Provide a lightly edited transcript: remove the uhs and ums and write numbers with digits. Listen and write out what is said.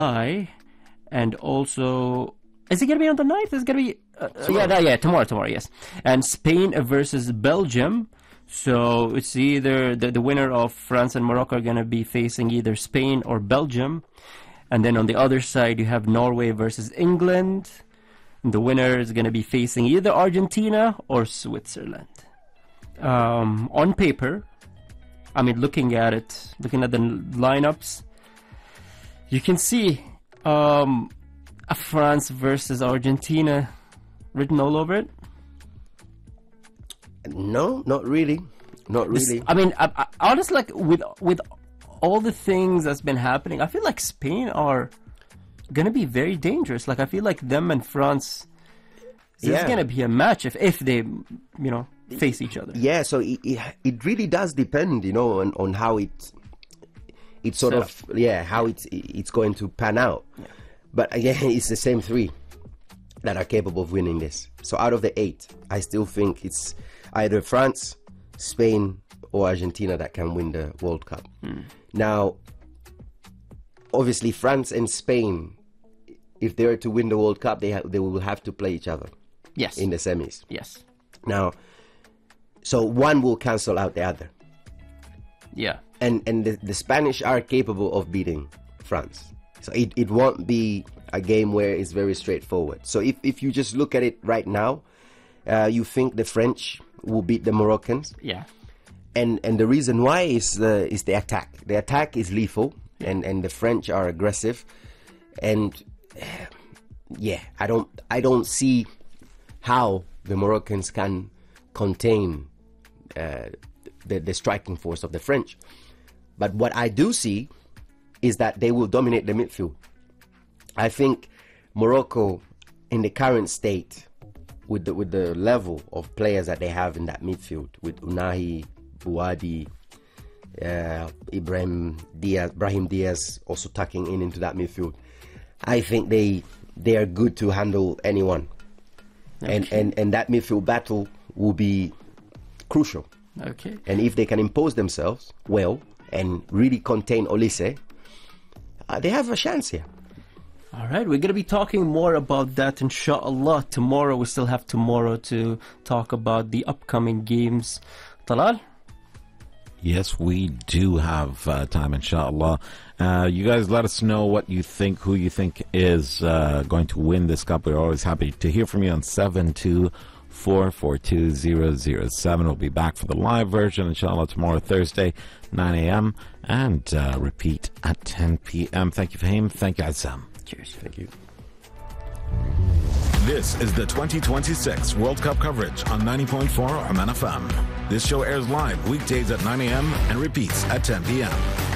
And also, is it going to be on the 9th? Is it going to be... tomorrow, yes. And Spain versus Belgium. So it's either the winner of France and Morocco are going to be facing either Spain or Belgium. And then on the other side, you have Norway versus England. And the winner is going to be facing either Argentina or Switzerland. On paper, I mean, looking at the lineups, you can see a France versus Argentina written all over it. No, not really. Not really. I mean, I honestly, like, with all the things that's been happening, I feel like Spain are going to be very dangerous. Like, I feel like them and France, it's going to be a match if they, face each other. Yeah, so it really does depend, on how it sort of, how it's going to pan out. Yeah. But again, it's the same three that are capable of winning this. So out of the 8, I still think it's either France, Spain, or Argentina that can win the World Cup. Now, obviously, France and Spain, if they are to win the World Cup, they will have to play each other. Yes. In the semis. Yes. Now, so one will cancel out the other. Yeah. And the Spanish are capable of beating France. So it won't be a game where it's very straightforward. So if you just look at it right now, you think the French will beat the Moroccans. Yeah. And the reason why is the attack. The attack is lethal, and the French are aggressive. And I don't see how the Moroccans can contain the striking force of the French. But what I do see is that they will dominate the midfield. I think Morocco, in the current state, with the level of players that they have in that midfield, with Unahi, Bouadi, Brahim Diaz also tucking into that midfield, I think they are good to handle anyone. Okay. And that midfield battle will be crucial. Okay. And if they can impose themselves well and really contain Olise, they have a chance here. All right, we're going to be talking more about that, inshallah, tomorrow. We still have tomorrow to talk about the upcoming games. Talal? Yes, we do have time, inshallah. You guys let us know what you think, who you think is going to win this cup. We're always happy to hear from you on 724420007. We'll be back for the live version, inshallah, tomorrow, Thursday, 9 a.m. and repeat at 10 p.m. Thank you, Fahim. Thank you, Azam. Cheers. Thank you. This is the 2026 World Cup coverage on 90.4 Oman FM. This show airs live weekdays at 9 a.m. and repeats at 10 p.m.